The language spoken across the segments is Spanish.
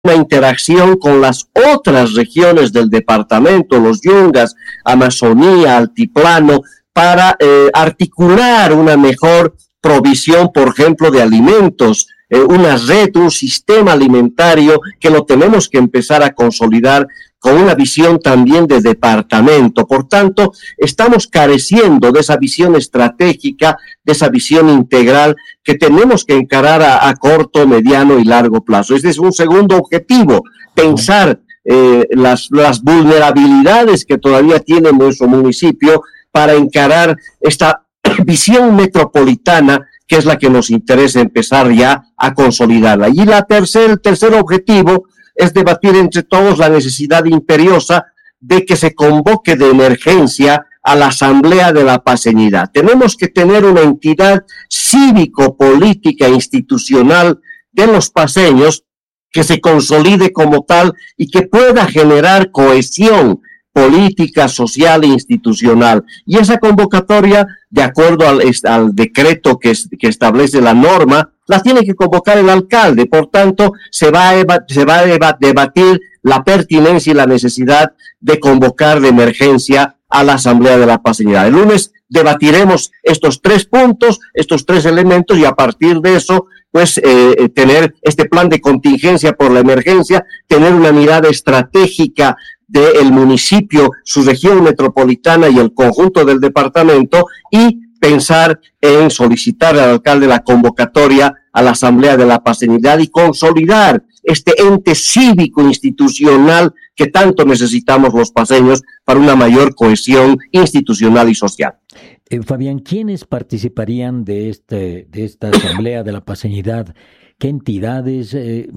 una interacción con las otras regiones del departamento, los Yungas, Amazonía, Altiplano, para articular una mejor provisión, por ejemplo, de alimentos, una red, un sistema alimentario que lo tenemos que empezar a consolidar con una visión también de departamento. Por tanto, estamos careciendo de esa visión estratégica, de esa visión integral que tenemos que encarar a corto, mediano y largo plazo. Este es un segundo objetivo, pensar las vulnerabilidades que todavía tiene nuestro municipio para encarar esta visión metropolitana que es la que nos interesa empezar ya a consolidarla. Y el tercer objetivo es debatir entre todos la necesidad imperiosa de que se convoque de emergencia a la Asamblea de la Paceñidad. Tenemos que tener una entidad cívico-política institucional de los paceños que se consolide como tal y que pueda generar cohesión política, social e institucional. Y esa convocatoria, de acuerdo al decreto que establece la norma, la tiene que convocar el alcalde. Por tanto, se va a debatir la pertinencia y la necesidad de convocar de emergencia a la Asamblea de la Paceñidad. El lunes debatiremos estos 3 puntos, estos 3 elementos, y a partir de eso, pues, tener este plan de contingencia por la emergencia, tener una mirada estratégica del municipio, su región metropolitana y el conjunto del departamento, y pensar en solicitar al alcalde la convocatoria a la Asamblea de la Paceñidad y consolidar este ente cívico institucional que tanto necesitamos los paceños para una mayor cohesión institucional y social. Fabián, ¿quiénes participarían de esta Asamblea de la Paceñidad? ¿Qué entidades?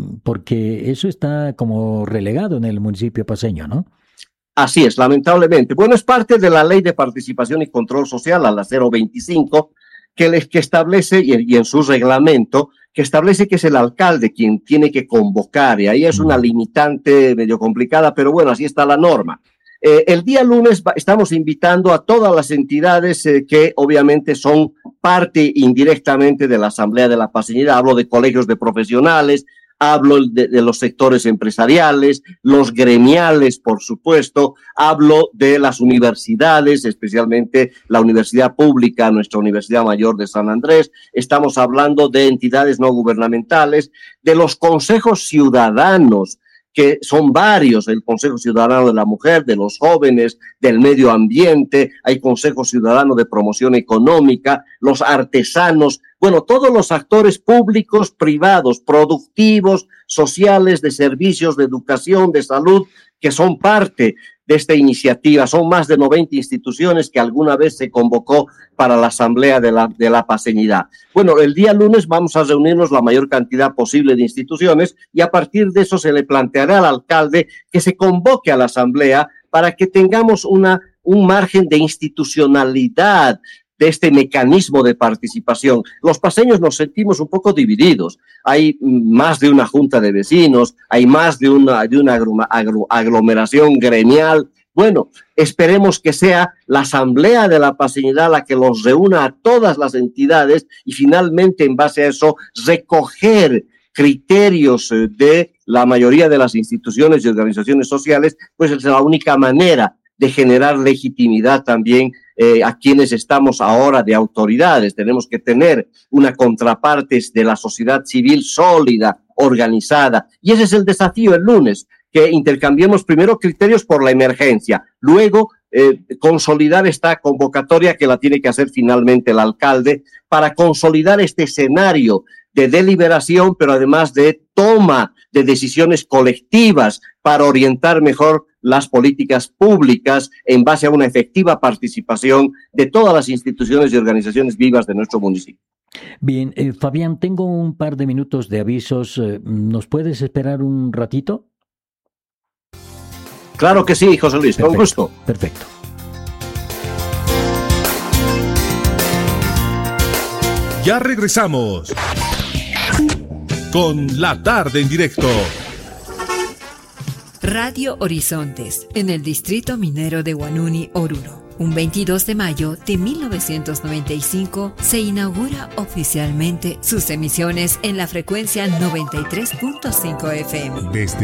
Porque eso está como relegado en el municipio paceño, ¿no? Así es, lamentablemente. Bueno, es parte de la Ley de Participación y Control Social, a la 025, que establece, y en su reglamento, que establece que es el alcalde quien tiene que convocar, y ahí es una limitante medio complicada, pero bueno, así está la norma. El día lunes estamos invitando a todas las entidades que obviamente son parte indirectamente de la Asamblea de la Paceñidad. Hablo de colegios de profesionales, hablo de los sectores empresariales, los gremiales, por supuesto, hablo de las universidades, especialmente la Universidad Pública, nuestra Universidad Mayor de San Andrés. Estamos hablando de entidades no gubernamentales, de los consejos ciudadanos, que son varios: el Consejo Ciudadano de la Mujer, de los jóvenes, del medio ambiente, hay Consejo Ciudadano de Promoción Económica, los artesanos, bueno, todos los actores públicos, privados, productivos, sociales, de servicios, de educación, de salud, que son parte de esta iniciativa. Son más de 90 instituciones que alguna vez se convocó para la Asamblea de la Paceñidad. Bueno, el día lunes vamos a reunirnos la mayor cantidad posible de instituciones y a partir de eso se le planteará al alcalde que se convoque a la Asamblea para que tengamos un margen de institucionalidad de este mecanismo de participación. Los paceños nos sentimos un poco divididos. Hay más de una junta de vecinos, hay más de una aglomeración gremial. Bueno, esperemos que sea la Asamblea de la Paceñidad la que los reúna a todas las entidades y finalmente, en base a eso, recoger criterios de la mayoría de las instituciones y organizaciones sociales, pues es la única manera de generar legitimidad también a quienes estamos ahora de autoridades. Tenemos que tener una contraparte de la sociedad civil sólida, organizada, y ese es el desafío el lunes, que intercambiemos primero criterios por la emergencia, luego consolidar esta convocatoria que la tiene que hacer finalmente el alcalde para consolidar este escenario de deliberación, pero además de toma de decisiones colectivas para orientar mejor las políticas públicas en base a una efectiva participación de todas las instituciones y organizaciones vivas de nuestro municipio. Bien, Fabián, tengo un par de minutos de avisos. ¿Nos puedes esperar un ratito? Claro que sí, José Luis, con gusto. Perfecto. Ya regresamos con La Tarde en Directo. Radio Horizontes, en el distrito minero de Huanuni, Oruro. Un 22 de mayo de 1995 se inaugura oficialmente sus emisiones en la frecuencia 93.5 FM. Desde